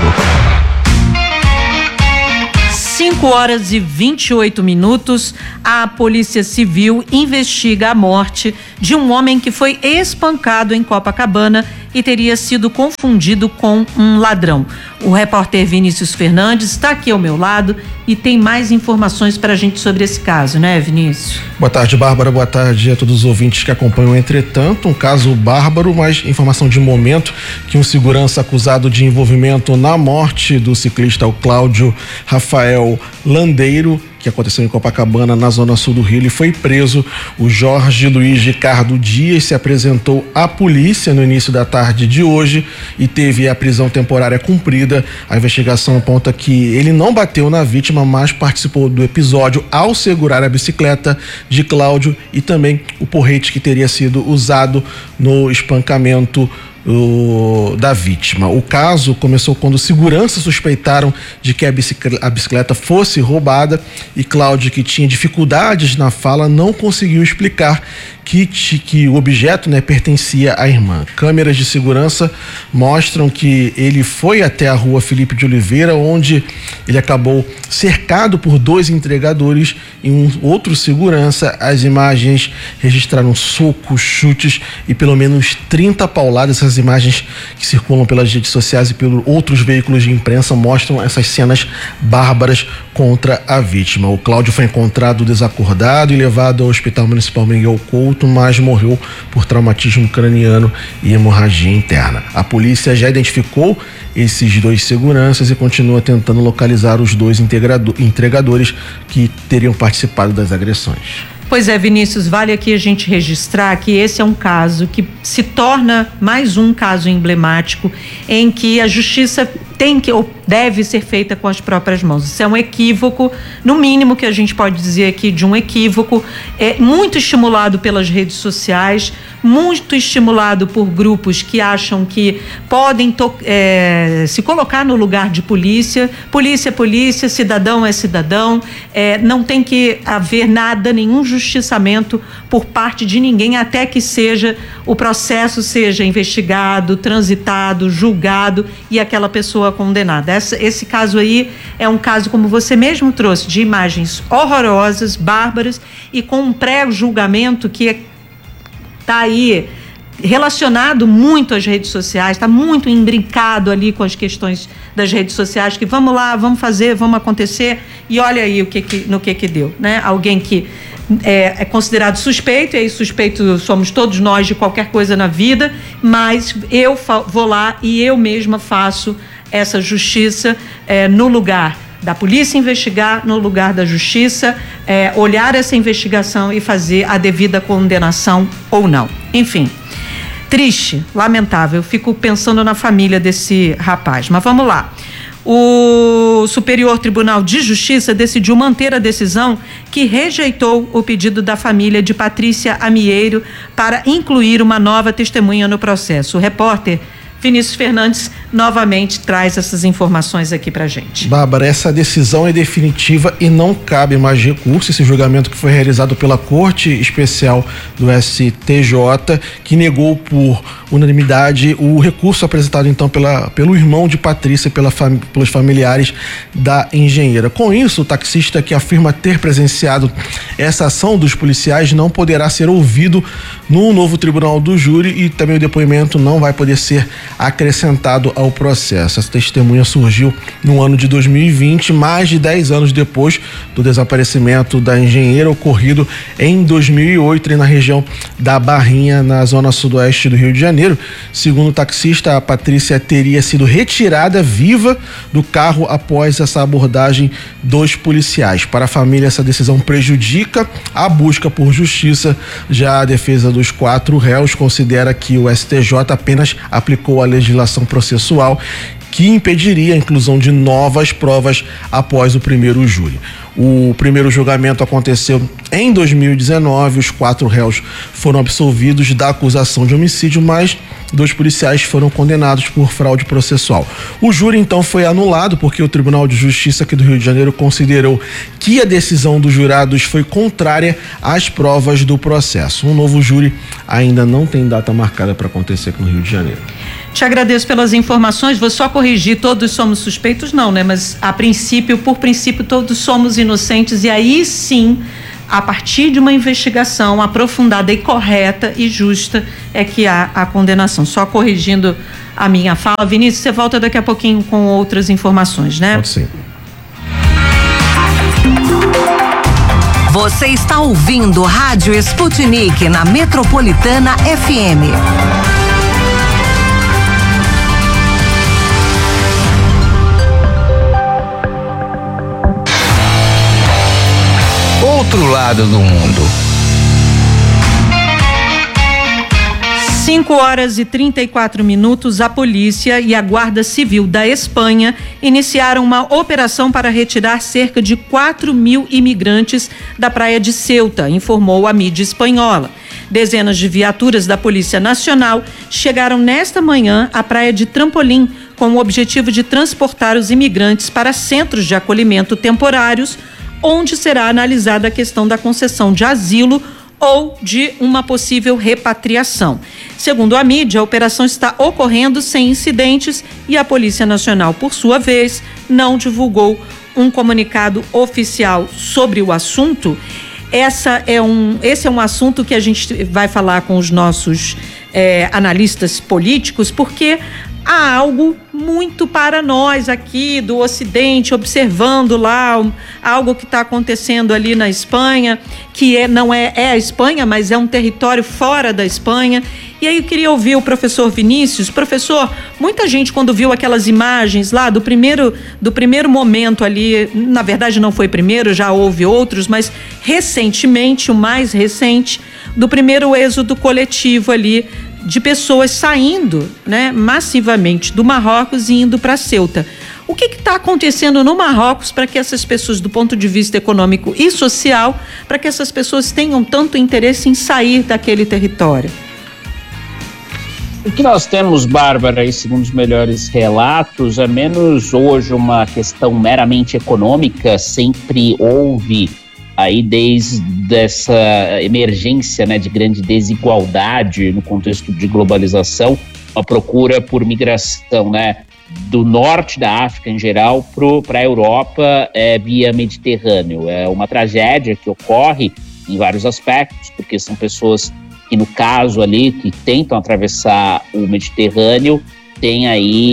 cinco horas e vinte e oito minutos, a Polícia Civil investiga a morte de um homem que foi espancado em Copacabana e teria sido confundido com um ladrão. O repórter Vinícius Fernandes está aqui ao meu lado e tem mais informações para a gente sobre esse caso, né, Vinícius? Boa tarde, Bárbara. Boa tarde a todos os ouvintes que acompanham. Entretanto, um caso bárbaro, mas informação de momento que um segurança acusado de envolvimento na morte do ciclista o Cláudio Rafael Landeiro, que aconteceu em Copacabana, na zona sul do Rio, ele foi preso. O Jorge Luiz Ricardo Dias se apresentou à polícia no início da tarde de hoje e teve a prisão temporária cumprida. A investigação aponta que ele não bateu na vítima, mas participou do episódio ao segurar a bicicleta de Cláudio e também o porrete que teria sido usado no espancamento O, da vítima. O caso começou quando seguranças suspeitaram de que a bicicleta, a bicicleta fosse roubada e Cláudio, que tinha dificuldades na fala, não conseguiu explicar que, que o objeto, né, pertencia à irmã. Câmeras de segurança mostram que ele foi até a rua Felipe de Oliveira, onde ele acabou cercado por dois entregadores e um outro segurança. As imagens registraram socos, chutes e pelo menos trinta pauladas. Essas imagens que circulam pelas redes sociais e pelos outros veículos de imprensa mostram essas cenas bárbaras contra a vítima. O Cláudio foi encontrado desacordado e levado ao Hospital Municipal Miguel Couto, mas morreu por traumatismo craniano e hemorragia interna. A polícia já identificou esses dois seguranças e continua tentando localizar os dois entregadores que teriam participado das agressões. Pois é, Vinícius, vale aqui a gente registrar que esse é um caso que se torna mais um caso emblemático em que a justiça tem que ou deve ser feita com as próprias mãos. Isso é um equívoco, no mínimo que a gente pode dizer aqui de um equívoco, é muito estimulado pelas redes sociais, muito estimulado por grupos que acham que podem to- é, se colocar no lugar de polícia. Polícia é polícia, cidadão é cidadão, é, não tem que haver nada, nenhum justiçamento por parte de ninguém até que seja o processo seja investigado, transitado, julgado e aquela pessoa condenada. Essa, esse caso aí é um caso, como você mesmo trouxe, de imagens horrorosas, bárbaras e com um pré-julgamento que está aí relacionado muito às redes sociais, está muito imbricado ali com as questões das redes sociais, que vamos lá, vamos fazer, vamos acontecer, e olha aí o que que, no que que deu, né? Alguém que é, é considerado suspeito, e aí suspeito somos todos nós de qualquer coisa na vida, mas eu fa- vou lá e eu mesma faço essa justiça é, no lugar da polícia investigar, no lugar da justiça é, olhar essa investigação e fazer a devida condenação ou não. Enfim, triste, lamentável. Eu fico pensando na família desse rapaz. Mas vamos lá. O Superior Tribunal de Justiça decidiu manter a decisão que rejeitou o pedido da família de Patrícia Amieiro para incluir uma nova testemunha no processo. O repórter Vinícius Fernandes novamente traz essas informações aqui pra gente. Bárbara, essa decisão é definitiva e não cabe mais recurso. Esse julgamento que foi realizado pela Corte Especial do S T J, que negou por unanimidade o recurso apresentado então pela, pelo irmão de Patrícia, pela fam, pelos familiares da engenheira. Com isso, o taxista que afirma ter presenciado essa ação dos policiais não poderá ser ouvido no novo tribunal do júri e também o depoimento não vai poder ser acrescentado ao processo. Essa testemunha surgiu no ano de dois mil e vinte, mais de dez anos depois do desaparecimento da engenheira ocorrido em dois mil e oito na região da Barrinha, na zona sudoeste do Rio de Janeiro. Segundo o taxista, a Patrícia teria sido retirada viva do carro após essa abordagem dos policiais. Para a família, essa decisão prejudica a busca por justiça. Já a defesa dos quatro réus considera que o S T J apenas aplicou a legislação processual que impediria a inclusão de novas provas após o primeiro júri. O primeiro julgamento aconteceu em dois mil e dezenove, os quatro réus foram absolvidos da acusação de homicídio, mas dois policiais foram condenados por fraude processual. O júri então foi anulado porque o Tribunal de Justiça aqui do Rio de Janeiro considerou que a decisão dos jurados foi contrária às provas do processo. Um novo júri ainda não tem data marcada para acontecer aqui no Rio de Janeiro. Te agradeço pelas informações. Vou só corrigir, todos somos suspeitos, não, né? Mas a princípio, por princípio, todos somos inocentes, e aí sim, a partir de uma investigação aprofundada e correta e justa, é que há a condenação. Só corrigindo a minha fala. Vinícius, você volta daqui a pouquinho com outras informações, né? Pode sim. Você está ouvindo Rádio Sputnik na Metropolitana F M. Outro lado do mundo. cinco horas e trinta e quatro minutos, a polícia e a Guarda Civil da Espanha iniciaram uma operação para retirar cerca de quatro mil imigrantes da praia de Ceuta, informou a mídia espanhola. Dezenas de viaturas da Polícia Nacional chegaram nesta manhã à praia de Trampolim com o objetivo de transportar os imigrantes para centros de acolhimento temporários, onde será analisada a questão da concessão de asilo ou de uma possível repatriação. Segundo a mídia, a operação está ocorrendo sem incidentes e a Polícia Nacional, por sua vez, não divulgou um comunicado oficial sobre o assunto. Essa é um, esse é um assunto que a gente vai falar com os nossos eh, analistas políticos, porque há algo muito para nós aqui do Ocidente, observando lá um, algo que está acontecendo ali na Espanha, que é, não é, é a Espanha, mas é um território fora da Espanha. E aí eu queria ouvir o professor Vinícius. Professor, muita gente quando viu aquelas imagens lá do primeiro, do primeiro momento ali, na verdade não foi primeiro, já houve outros, mas recentemente, o mais recente, do primeiro êxodo coletivo ali, de pessoas saindo, né, massivamente do Marrocos e indo para Ceuta. O que está acontecendo no Marrocos para que essas pessoas, do ponto de vista econômico e social, para que essas pessoas tenham tanto interesse em sair daquele território? O que nós temos, Bárbara, aí, segundo os melhores relatos, é menos hoje uma questão meramente econômica. Sempre houve aí, desde essa emergência, né, de grande desigualdade no contexto de globalização, a procura por migração, né, do norte da África em geral para a Europa é, via Mediterrâneo. É uma tragédia que ocorre em vários aspectos, porque são pessoas que, no caso ali, que tentam atravessar o Mediterrâneo, têm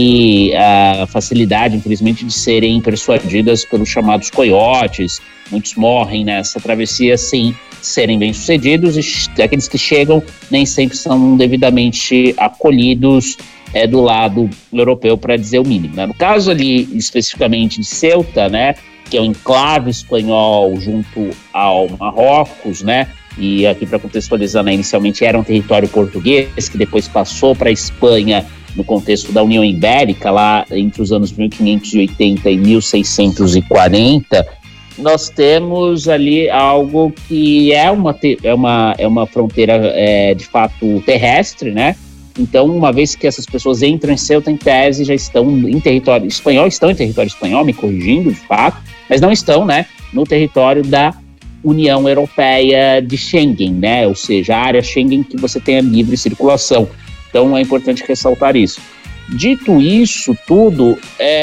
aí a facilidade, infelizmente, de serem persuadidas pelos chamados coiotes. Muitos morrem nessa travessia sem serem bem-sucedidos, e aqueles que chegam nem sempre são devidamente acolhidos é, do lado europeu, para dizer o mínimo, né? No caso ali, especificamente de Ceuta, né, que é um enclave espanhol junto ao Marrocos, né, e aqui para contextualizar, né, inicialmente era um território português, que depois passou para a Espanha no contexto da União Ibérica, lá entre os anos mil quinhentos e oitenta e mil seiscentos e quarenta, nós temos ali algo que é uma, é uma, é uma fronteira é, de fato terrestre, né? Então, uma vez que essas pessoas entram em Ceuta, em tese, já estão em território espanhol, estão em território espanhol, me corrigindo de fato, mas não estão, né, no território da União Europeia de Schengen, né? Ou seja, a área Schengen que você tem a livre circulação. Então, é importante ressaltar isso. Dito isso tudo,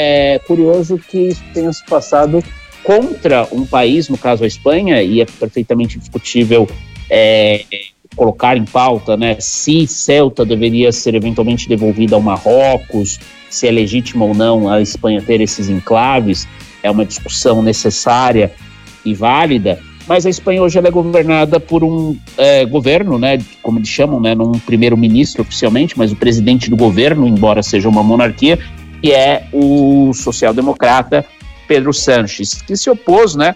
é curioso que isso tenha se passado contra um país, no caso a Espanha, e é perfeitamente discutível é, colocar em pauta, né, se Ceuta deveria ser eventualmente devolvida ao Marrocos, se é legítimo ou não a Espanha ter esses enclaves. É uma discussão necessária e válida, mas a Espanha hoje ela é governada por um é, governo, né, como eles chamam, né, não um primeiro-ministro oficialmente, mas o presidente do governo, embora seja uma monarquia, que é o social-democrata Pedro Sánchez, que se opôs, né,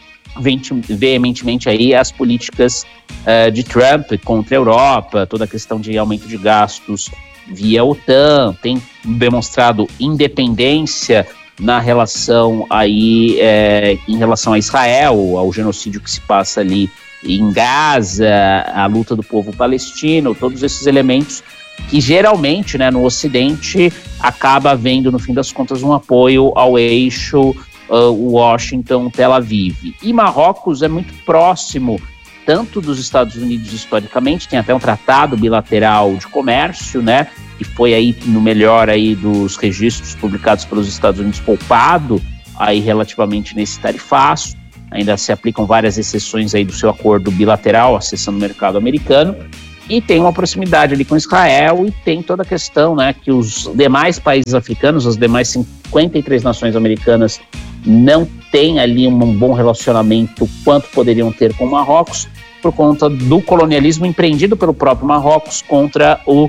veementemente aí às políticas uh, de Trump contra a Europa, toda a questão de aumento de gastos via OTAN, tem demonstrado independência na relação aí, é, em relação a Israel, ao genocídio que se passa ali em Gaza, a luta do povo palestino, todos esses elementos que geralmente, né, no Ocidente acaba havendo, no fim das contas, um apoio ao eixo uh, Washington-Tel Aviv. E Marrocos é muito próximo tanto dos Estados Unidos historicamente, tem até um tratado bilateral de comércio, né, que foi aí no melhor aí dos registros publicados pelos Estados Unidos poupado aí relativamente nesse tarifaço. Ainda se aplicam várias exceções aí do seu acordo bilateral, acessando o mercado americano, e tem uma proximidade ali com Israel, e tem toda a questão, né, que os demais países africanos, as demais cinquenta e três nações americanas, não têm ali um bom relacionamento quanto poderiam ter com Marrocos, por conta do colonialismo empreendido pelo próprio Marrocos contra o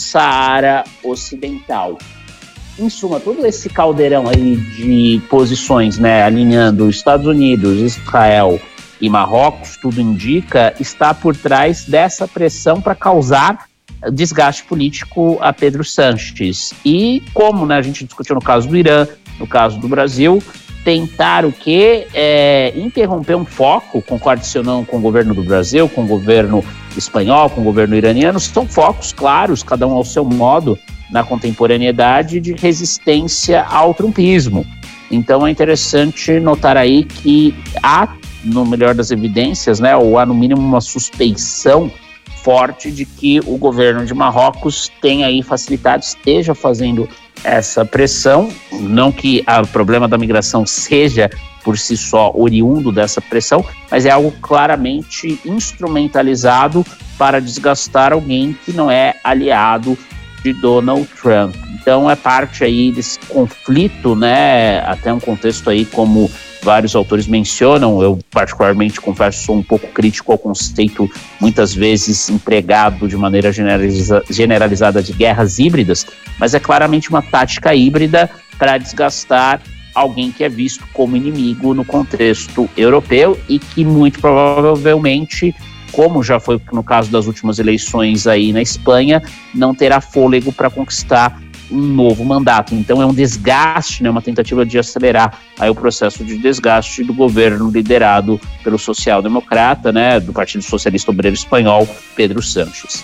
Saara Ocidental. Em suma, todo esse caldeirão aí de posições, né, alinhando Estados Unidos, Israel e Marrocos, tudo indica, está por trás dessa pressão para causar desgaste político a Pedro Sánchez. E como, né, a gente discutiu no caso do Irã, no caso do Brasil, tentar o quê? É, interromper um foco, concorde-se ou não com o governo do Brasil, com o governo espanhol, com o governo iraniano, são focos claros, cada um ao seu modo, na contemporaneidade de resistência ao trumpismo. Então é interessante notar aí que há, no melhor das evidências, né, ou há no mínimo uma suspeição forte de que o governo de Marrocos tenha aí facilitado, esteja fazendo essa pressão, não que o problema da migração seja por si só oriundo dessa pressão, mas é algo claramente instrumentalizado para desgastar alguém que não é aliado de Donald Trump. Então é parte aí desse conflito, né, até um contexto aí como vários autores mencionam, eu particularmente confesso sou um pouco crítico ao conceito muitas vezes empregado de maneira generaliza- generalizada de guerras híbridas, mas é claramente uma tática híbrida para desgastar alguém que é visto como inimigo no contexto europeu e que muito provavelmente, como já foi no caso das últimas eleições aí na Espanha, não terá fôlego para conquistar um novo mandato. Então é um desgaste, né, uma tentativa de acelerar aí o processo de desgaste do governo liderado pelo social-democrata, né, do Partido Socialista Obreiro Espanhol, Pedro Sánchez.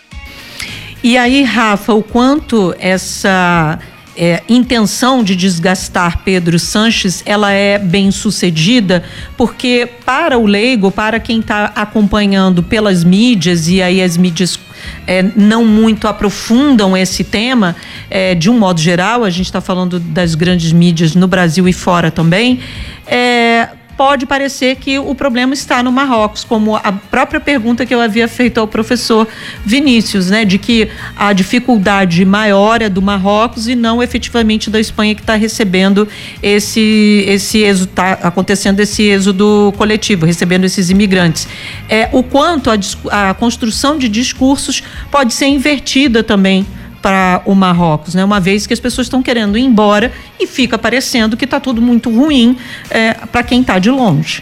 E aí, Rafa, o quanto essa é, intenção de desgastar Pedro Sánchez, ela é bem sucedida, porque para o leigo, para quem está acompanhando pelas mídias, e aí as mídias é, não muito aprofundam esse tema, é, de um modo geral, a gente está falando das grandes mídias no Brasil e fora também, é, pode parecer que o problema está no Marrocos, como a própria pergunta que eu havia feito ao professor Vinícius, né, de que a dificuldade maior é do Marrocos e não efetivamente da Espanha, que está recebendo esse, esse êxodo, está acontecendo esse êxodo coletivo, recebendo esses imigrantes. É, o quanto a, a construção de discursos pode ser invertida também para o Marrocos, né? Uma vez que as pessoas estão querendo ir embora e fica parecendo que está tudo muito ruim é, para quem está de longe.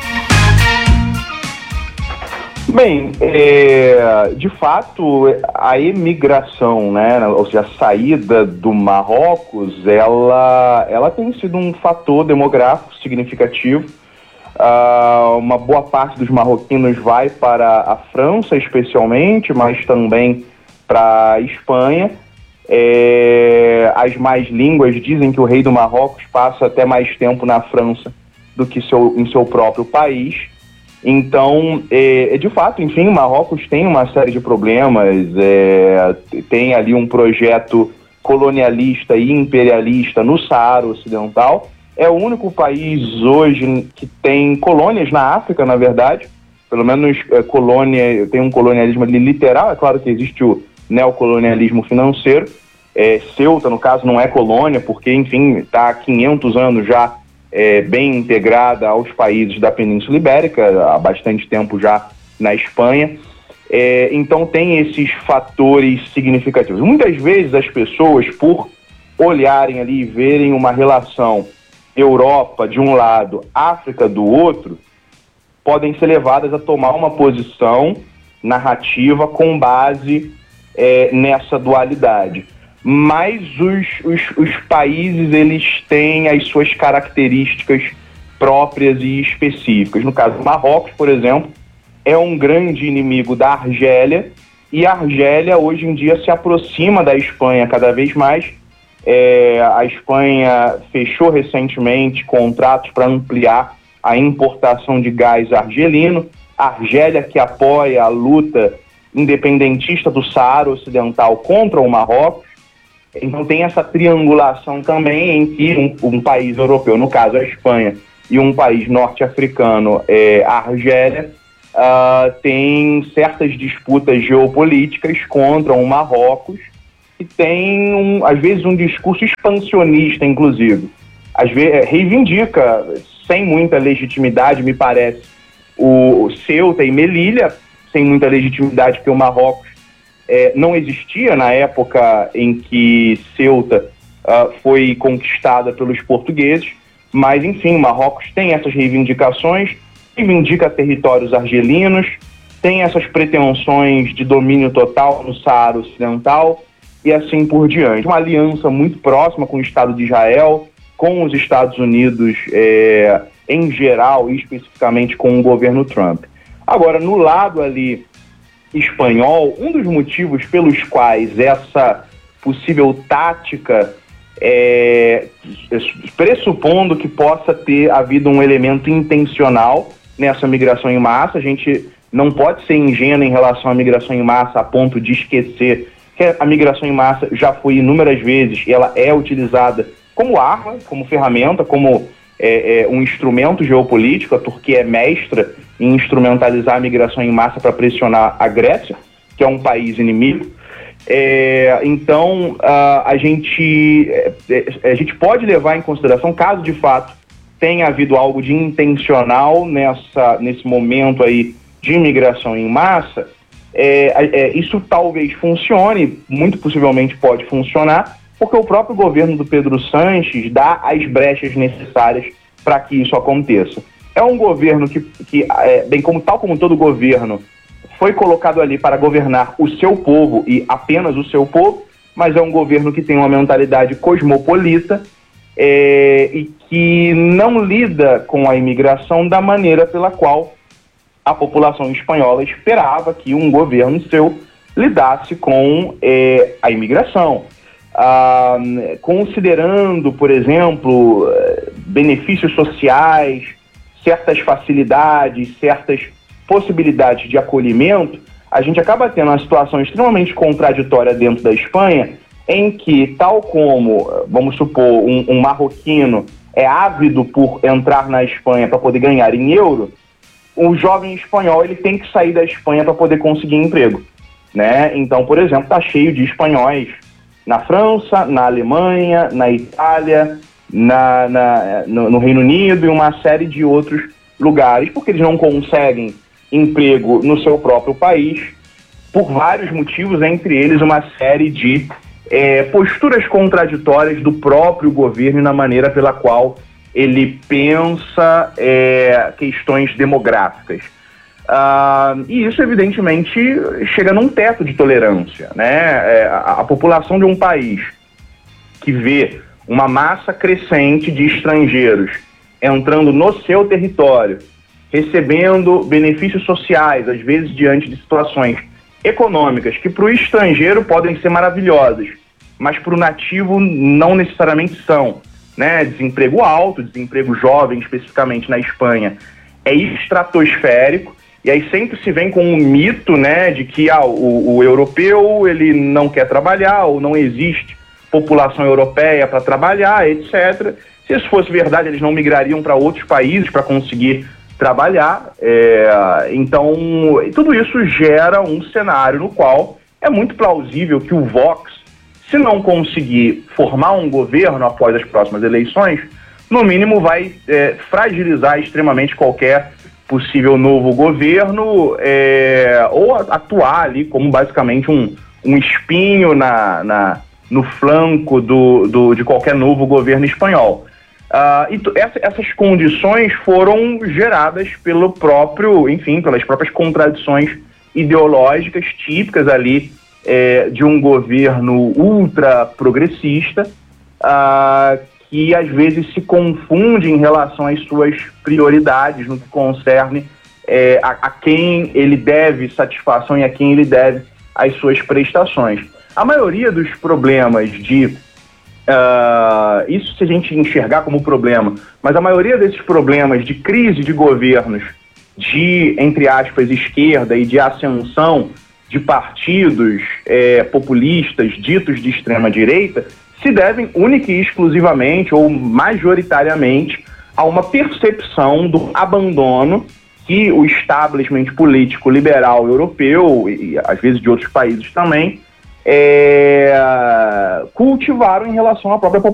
Bem, é, de fato, a emigração, né, ou seja, a saída do Marrocos, ela, ela tem sido um fator demográfico significativo. Uh, uma boa parte dos marroquinos vai para a França, especialmente, mas também para a Espanha. É, as más línguas dizem que o rei do Marrocos passa até mais tempo na França do que seu, em seu próprio país. Então, é, de fato, enfim, o Marrocos tem uma série de problemas, é, tem ali um projeto colonialista e imperialista no Saara Ocidental. É o único país hoje que tem colônias na África, na verdade. Pelo menos é, colônia, tem um colonialismo ali literal. É claro que existe o neocolonialismo financeiro. É, Ceuta, no caso, não é colônia, porque, enfim, está há quinhentos anos já é, bem integrada aos países da Península Ibérica, há bastante tempo já na Espanha. É, então tem esses fatores significativos. Muitas vezes as pessoas, por olharem ali e verem uma relação Europa de um lado, África do outro, podem ser levadas a tomar uma posição narrativa com base é, nessa dualidade. Mas os, os, os países, eles têm as suas características próprias e específicas. No caso do Marrocos, por exemplo, é um grande inimigo da Argélia, e a Argélia hoje em dia se aproxima da Espanha cada vez mais. É, a Espanha fechou recentemente contratos para ampliar a importação de gás argelino. A Argélia, que apoia a luta independentista do Saara Ocidental contra o Marrocos. Então tem essa triangulação também em que um, um país europeu, no caso a Espanha, e um país norte-africano, é, a Argélia, uh, tem certas disputas geopolíticas contra o Marrocos, que tem, um, às vezes, um discurso expansionista, inclusive. Às vezes, reivindica, sem muita legitimidade, me parece, o Ceuta e Melilla, sem muita legitimidade, porque o Marrocos é, não existia na época em que Ceuta uh, foi conquistada pelos portugueses, mas, enfim, o Marrocos tem essas reivindicações, reivindica territórios argelinos, tem essas pretensões de domínio total no Saara Ocidental e assim por diante. Uma aliança muito próxima com o Estado de Israel, com os Estados Unidos é, em geral e especificamente com o governo Trump. Agora, no lado ali espanhol, um dos motivos pelos quais essa possível tática, é, pressupondo que possa ter havido um elemento intencional nessa migração em massa, a gente não pode ser ingênuo em relação à migração em massa a ponto de esquecer que a migração em massa já foi inúmeras vezes e ela é utilizada como arma, como ferramenta, como é, é, um instrumento geopolítico. A Turquia é mestra em instrumentalizar a migração em massa para pressionar a Grécia, que é um país inimigo. É, então, a, a, gente, é, a gente pode levar em consideração, caso de fato tenha havido algo de intencional nessa, nesse momento aí de imigração em massa, é, é, isso talvez funcione, muito possivelmente pode funcionar, porque o próprio governo do Pedro Sánchez dá as brechas necessárias para que isso aconteça. É um governo que, que é, bem como tal como todo governo, foi colocado ali para governar o seu povo e apenas o seu povo, mas é um governo que tem uma mentalidade cosmopolita é, e que não lida com a imigração da maneira pela qual a população espanhola esperava que um governo seu lidasse com é, a imigração. Ah, considerando, por exemplo, benefícios sociais, certas facilidades, certas possibilidades de acolhimento, a gente acaba tendo uma situação extremamente contraditória dentro da Espanha, em que, tal como, vamos supor, um, um marroquino é ávido por entrar na Espanha para poder ganhar em euro, o jovem espanhol ele tem que sair da Espanha para poder conseguir emprego, né? Então, por exemplo, está cheio de espanhóis na França, na Alemanha, na Itália, na, na, no, no Reino Unido e uma série de outros lugares, porque eles não conseguem emprego no seu próprio país, por vários motivos, entre eles uma série de é, posturas contraditórias do próprio governo e na maneira pela qual ele pensa é, questões demográficas. Ah, e isso, evidentemente, chega num teto de tolerância, né? É, a, a população de um país que vê uma massa crescente de estrangeiros entrando no seu território, recebendo benefícios sociais, às vezes diante de situações econômicas que para o estrangeiro podem ser maravilhosas, mas para o nativo não necessariamente são, né? Desemprego alto, desemprego jovem, especificamente na Espanha, é estratosférico, e aí sempre se vem com um mito, né, de que ah, o, o europeu ele não quer trabalhar, ou não existe população europeia para trabalhar, etcétera. Se isso fosse verdade, eles não migrariam para outros países para conseguir trabalhar. É, então, tudo isso gera um cenário no qual é muito plausível que o Vox, se não conseguir formar um governo após as próximas eleições, no mínimo vai é, fragilizar extremamente qualquer possível novo governo, é, ou atuar ali como basicamente um, um espinho na, na, no flanco do, do, de qualquer novo governo espanhol. Uh, e essa, essas condições foram geradas pelo próprio, enfim, pelas próprias contradições ideológicas típicas ali é, de um governo ultra progressista, uh, que às vezes se confunde em relação às suas prioridades no que concerne é, a, a quem ele deve satisfação e a quem ele deve as suas prestações. A maioria dos problemas de Uh, isso se a gente enxergar como problema, mas a maioria desses problemas de crise de governos de, entre aspas, esquerda e de ascensão de partidos é, populistas ditos de extrema-direita se devem única e exclusivamente ou majoritariamente a uma percepção do abandono que o establishment político liberal europeu e às vezes de outros países também é, cultivaram em relação à própria população.